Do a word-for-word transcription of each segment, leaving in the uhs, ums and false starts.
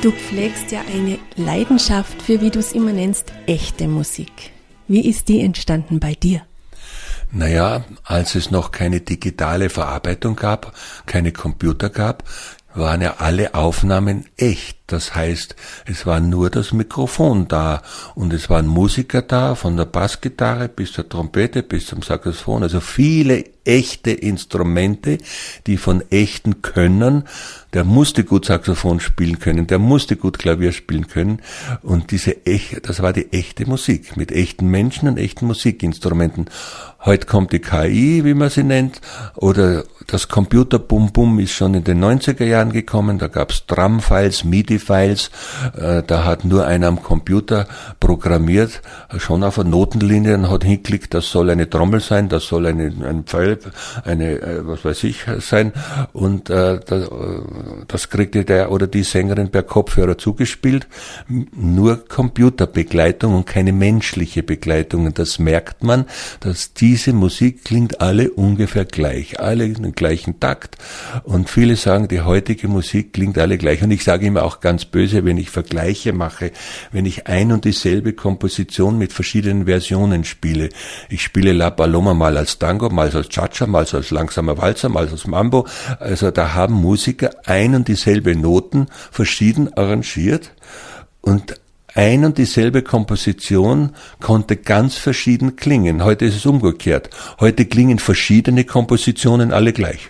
Du pflegst ja eine Leidenschaft für, wie du es immer nennst, echte Musik. Wie ist die entstanden bei dir? Naja, als es noch keine digitale Verarbeitung gab, keine Computer gab, waren ja alle Aufnahmen echt. Das heißt, es war nur das Mikrofon da und es waren Musiker da, von der Bassgitarre bis zur Trompete, bis zum Saxophon, also viele echte Instrumente, die von echten Könnern, der musste gut Saxophon spielen können, der musste gut Klavier spielen können und diese echt, das war die echte Musik mit echten Menschen und echten Musikinstrumenten. Heute kommt die K I, wie man sie nennt, oder das Computer-Bum-Bum ist schon in den neunziger Jahren gekommen, da gab's Drum-Files, MIDI-Files, äh, da hat nur einer am Computer programmiert, schon auf einer Notenlinie und hat hingeklickt, das soll eine Trommel sein, das soll eine, ein Pfeil, eine, äh, was weiß ich, sein und äh, das, das kriegte der oder die Sängerin per Kopfhörer zugespielt, nur Computerbegleitung und keine menschliche Begleitung und das merkt man, dass diese Musik klingt alle ungefähr gleich, alle in den gleichen Takt und viele sagen, die heutige Musik klingt alle gleich und ich sage immer auch ganz böse, wenn ich Vergleiche mache, wenn ich ein und dieselbe Komposition mit verschiedenen Versionen spiele. Ich spiele La Paloma mal als Tango, mal als Cha-Cha, mal als langsamer Walzer, mal als Mambo. Also da haben Musiker ein und dieselbe Noten verschieden arrangiert und ein und dieselbe Komposition konnte ganz verschieden klingen. Heute ist es umgekehrt. Heute klingen verschiedene Kompositionen alle gleich.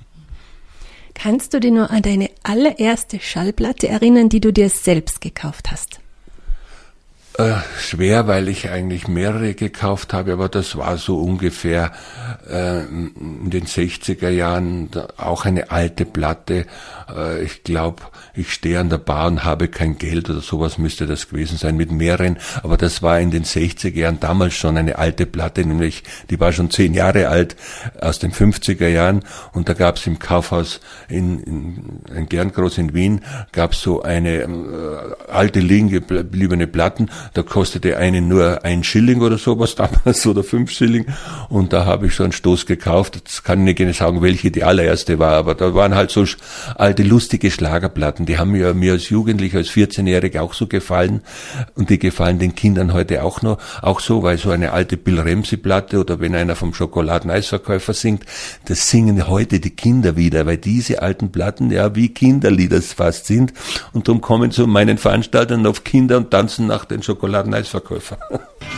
Kannst du dich nur an deine allererste Schallplatte erinnern, die du dir selbst gekauft hast? Äh, schwer, weil ich eigentlich mehrere gekauft habe, aber das war so ungefähr äh, in den sechziger Jahren auch eine alte Platte. Äh, ich glaube, ich stehe an der Bar und habe kein Geld oder sowas müsste das gewesen sein mit mehreren, aber das war in den sechziger Jahren damals schon eine alte Platte, nämlich die war schon zehn Jahre alt, aus den fünfziger Jahren und da gab es im Kaufhaus in, in, in Gerngroß in Wien, gab es so eine äh, alte liegen gebliebene Platten. Da kostete eine nur ein Schilling oder sowas damals oder fünf Schilling und da habe ich so einen Stoß gekauft. Jetzt kann ich nicht sagen, welche die allererste war, aber da waren halt so alte lustige Schlagerplatten. Die haben mir, mir als Jugendlicher, als vierzehnjähriger auch so gefallen und die gefallen den Kindern heute auch noch, auch so, weil so eine alte Bill Ramsey Platte oder wenn einer vom Schokoladeneisverkäufer singt, das singen heute die Kinder wieder, weil diese alten Platten ja wie Kinderlieder fast sind und darum kommen zu meinen Veranstaltungen auf Kinder und tanzen nach den Schokoladeneisverkäufer.